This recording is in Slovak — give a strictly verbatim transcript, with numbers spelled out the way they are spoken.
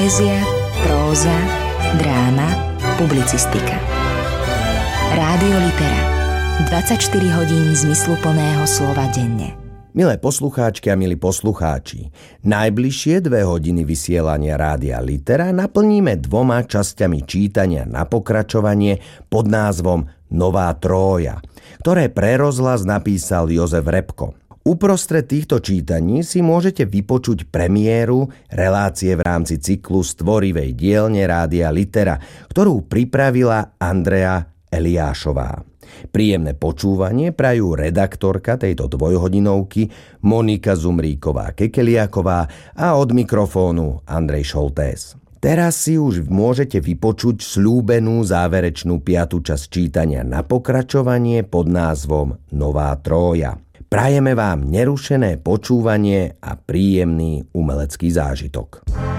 Poézia, próza, dráma, publicistika. Rádio Litera. dvadsaťštyri hodín zmysluplného slova denne. Milé poslucháčky a milí poslucháči, najbližšie dve hodiny vysielania Rádia Litera naplníme dvoma časťami čítania na pokračovanie pod názvom Nová Trója, ktoré pre rozhlas napísal Jozef Repko. Uprostred týchto čítaní si môžete vypočuť premiéru relácie v rámci cyklu Stvorivej dielne Rádia Litera, ktorú pripravila Andrea Eliášová. Príjemné počúvanie prajú redaktorka tejto dvojhodinovky Monika Zumríková-Kekeliaková a od mikrofónu Andrej Šoltés. Teraz si už môžete vypočuť sľúbenú záverečnú piatu časť čítania na pokračovanie pod názvom Nová Trója. Prajeme vám nerušené počúvanie a príjemný umelecký zážitok.